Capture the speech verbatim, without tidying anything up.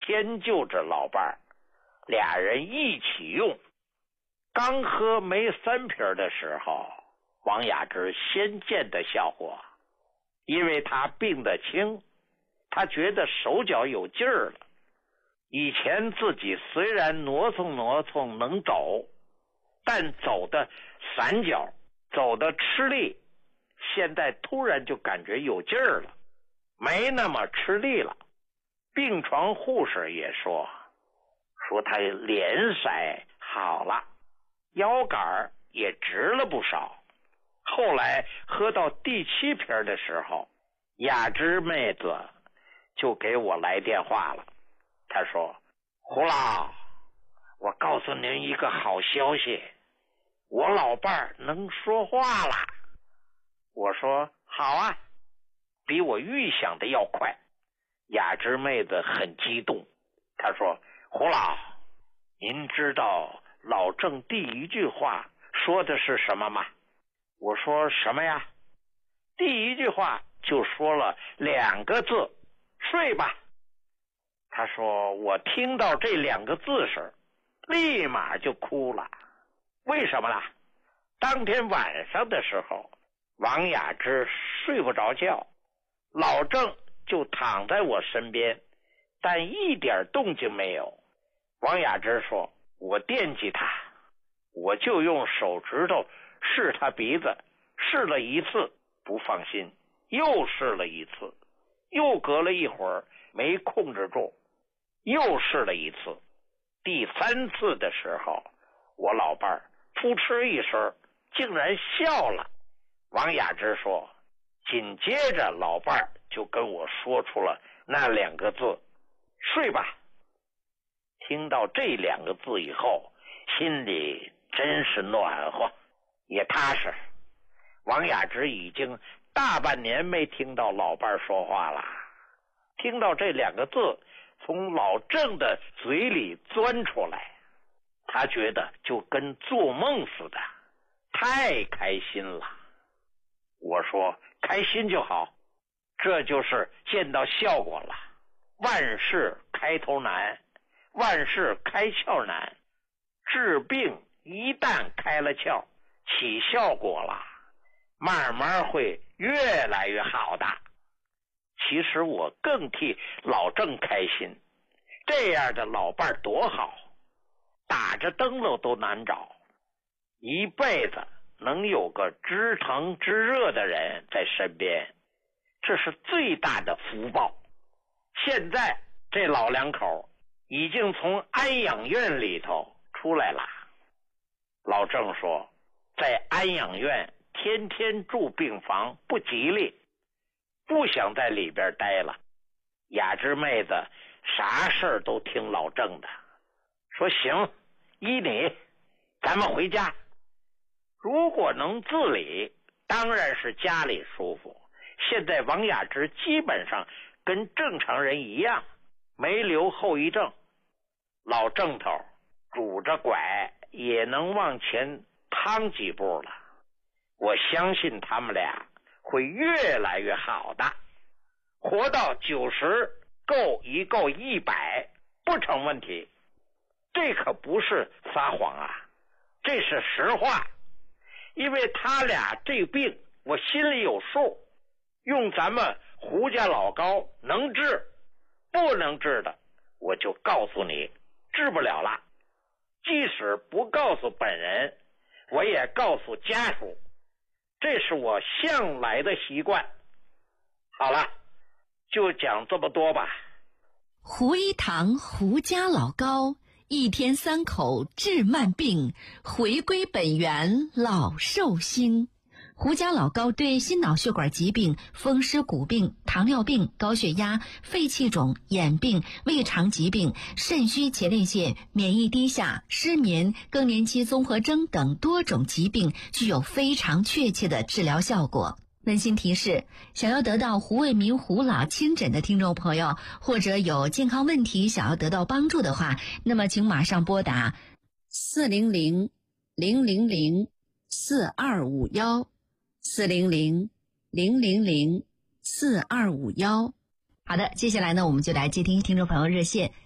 迁就着老伴儿，俩人一起用。刚喝没三瓶的时候，王雅芝先见的效果，因为她病得轻，她觉得手脚有劲儿了。以前自己虽然挪蹭挪蹭能走，但走的散脚，走的吃力，现在突然就感觉有劲儿了，没那么吃力了。病床护士也说，说他脸色好了，腰杆也直了不少。后来喝到第七瓶的时候，雅芝妹子就给我来电话了。她说，胡老，我告诉您一个好消息，我老伴儿能说话了。我说好啊，比我预想的要快。雅芝妹子很激动，她说，胡老，您知道老郑第一句话说的是什么吗？我说什么呀？第一句话就说了两个字，睡吧。他说，我听到这两个字时立马就哭了。为什么呢？当天晚上的时候，王雅芝睡不着觉，老郑就躺在我身边，但一点动静没有。王雅芝说，我惦记他，我就用手指头试他鼻子，试了一次不放心，又试了一次，又隔了一会儿没控制住，又试了一次。第三次的时候，我老伴儿扑哧一声竟然笑了。王雅芝说，紧接着老伴儿就跟我说出了那两个字，睡吧。听到这两个字以后，心里真是暖和，也踏实。王雅芝已经大半年没听到老伴儿说话了，听到这两个字从老郑的嘴里钻出来，他觉得就跟做梦似的，太开心了。我说开心就好，这就是见到效果了。万事开头难，万事开窍难，治病一旦开了窍，起效果了，慢慢会越来越好的。其实我更替老郑开心，这样的老伴儿多好，打着灯笼都难找，一辈子能有个知疼知热的人在身边，这是最大的福报。现在这老两口已经从安养院里头出来了。老郑说，在安养院天天住病房不吉利，不想在里边待了。雅芝妹子啥事儿都听老郑的，说行，依你，咱们回家。如果能自理，当然是家里舒服。现在王雅芝基本上跟正常人一样，没留后遗症。老郑头拄着拐也能往前趟几步了，我相信他们俩会越来越好的，活到九十够一够一百不成问题。这可不是撒谎啊，这是实话。因为他俩这病我心里有数，用咱们胡家老高能治，不能治的我就告诉你治不了了。即使不告诉本人，我也告诉家属，这是我向来的习惯。好了，就讲这么多吧。 胡一堂胡家老高，一天三口治慢病，回归本源老寿星。胡家老高对心脑血管疾病、风湿骨病、糖尿病、高血压、肺气肿、眼病、胃肠疾病、肾虚前列腺、免疫低下、失眠、更年期综合征等多种疾病具有非常确切的治疗效果。温馨提示，想要得到胡卫民胡老亲诊的听众朋友，或者有健康问题想要得到帮助的话，那么请马上拨打四零零零零零四二五幺四零零零零零四二五幺。好的，接下来呢，我们就来接听听众朋友热线。